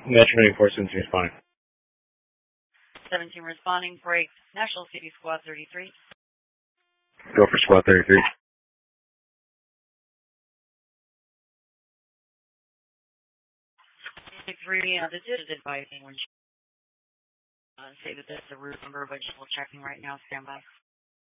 Metro 94 seems fine. 17 responding, break, National City Squad 33. Go for Squad 33. 33, this is advising when say that that's the route number, but just checking right now, stand by.